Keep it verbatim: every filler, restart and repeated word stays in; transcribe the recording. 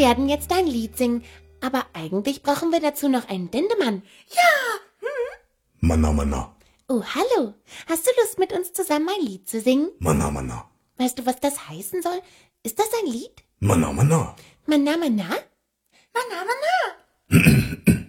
werden jetzt ein Lied singen, aber eigentlich brauchen wir dazu noch einen Dendemann. Ja. Hm? Mana, mana. Oh, hallo. Hast du Lust, mit uns zusammen ein Lied zu singen? Mana, mana. Weißt du, was das heißen soll? Ist das ein Lied? Mana, mana. Mana, mana?